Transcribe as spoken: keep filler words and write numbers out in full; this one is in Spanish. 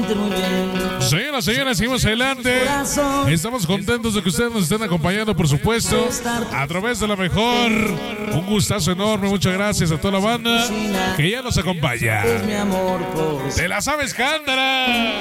sentir muy bien. Señoras, señores, seguimos adelante. Estamos contentos de que ustedes nos estén acompañando, por supuesto, a través de la mejor. Un gustazo enorme, muchas gracias a toda la banda que ya nos acompaña. Es mi amor por... ¡Te la sabes, cántala!